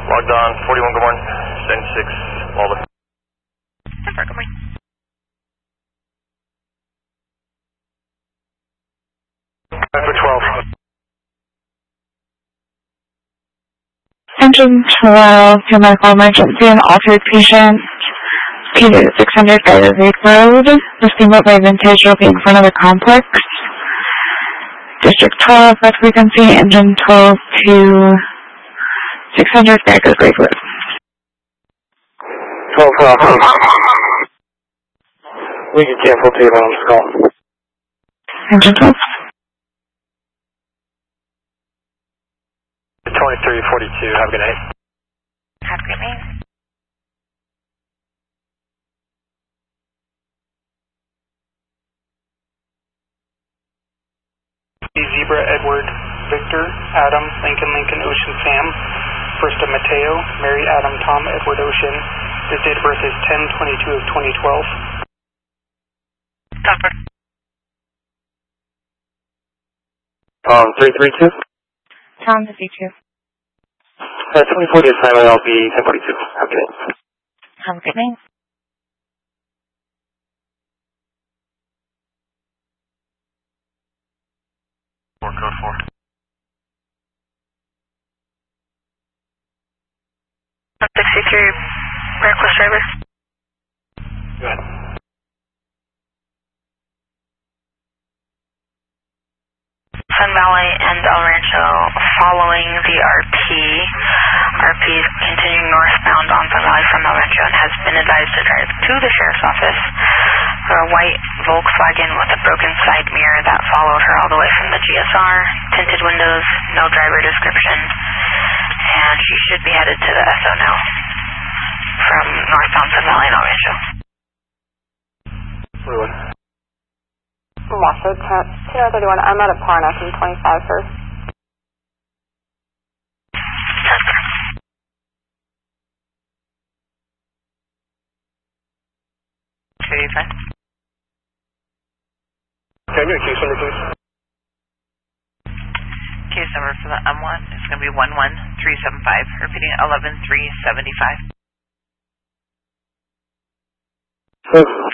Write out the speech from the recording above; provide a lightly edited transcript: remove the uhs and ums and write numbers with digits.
Logged on, 41, good morning. 76, Waldo. Denver, good morning. For 12. Engine 12 to medical emergency and altered patient. Peter 600 Garden Road. The steamboat by Vintage will be in front of the complex. District 12, red frequency, engine 12 to 600 Garden Road. 12, we can cancel to on call. Engine 12. 2342, have a good night. Have a great night. Zebra, Edward, Victor, Adam, Lincoln, Lincoln, Ocean, Sam, first of Mateo, Mary, Adam, Tom, Edward, Ocean. His date of birth is 10/22 of 2012. Denver. 332? Tom 52. 2040 assignment, I'll be 1042. Okay. Have a good night. Code 4. I'm 63, reckless driver. Go ahead. Sun Valley and El Rancho following the RP. RP is continuing northbound on Sun Valley from El Rancho and has been advised to drive to the sheriff's office for a white Volkswagen with a broken side mirror that followed her all the way from the GSR, tinted windows, no driver description, and she should be headed to the SO now from northbound Sun Valley and El Rancho. 41. Washoe, 1031. I'm out of Parna from 25 first. Fine. Can I get a case number, please? Case number for the M1 is going to be 11375. Repeating 11375.